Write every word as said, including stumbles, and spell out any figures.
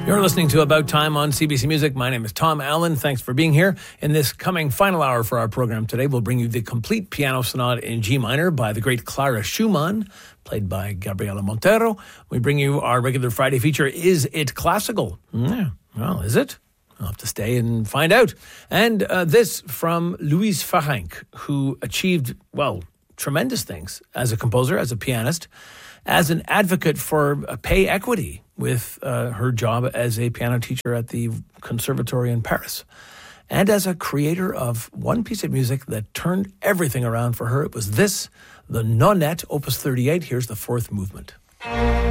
You're listening to About Time on C B C Music. My name is Tom Allen. Thanks for being here. In this coming final hour for our program today, we'll bring you the complete piano sonata in G minor by the great Clara Schumann, played by Gabriela Montero. We bring you our regular Friday feature, Is It Classical? Yeah, well, is it? I'll have to stay and find out. And uh, this from Louise Farenc, who achieved, well, tremendous things as a composer, as a pianist, as an advocate for pay equity with uh, her job as a piano teacher at the Conservatory in Paris, and as a creator of one piece of music that turned everything around for her. It was this, the Nonette, Opus thirty-eight. Here's the fourth movement.